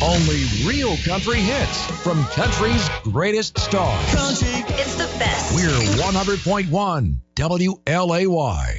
Only real country hits from country's greatest stars. It's the best. We're 100.1 WLAY.